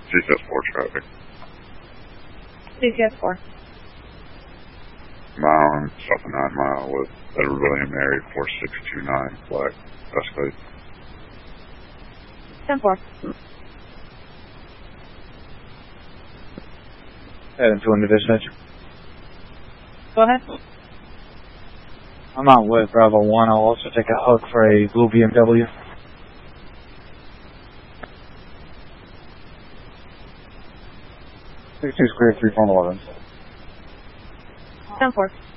CCS4 traffic. CCS4. Mile south of 9 Mile with Edward William Mary 4629 flag. Escalade. 10-4. Heading to into dispatch. Go ahead. I'm out with Bravo 1. I'll also take a hook for a blue BMW. 62's clear, 3 phone 11. 10-4.